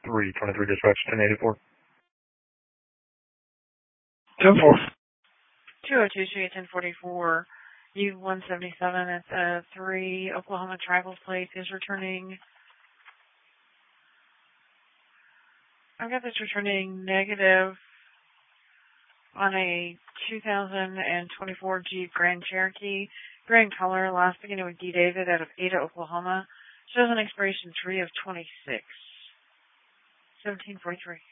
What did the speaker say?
323 dispatch, 1084. 10-4. 202 Street, 1044. U-177 at the 3 Oklahoma Tribal Plate is returning. I've got this returning negative on a 2024 Jeep Grand Cherokee. Gray in color, last beginning with D. David out of Ada, Oklahoma. Shows an expiration 3 of 26. 1743.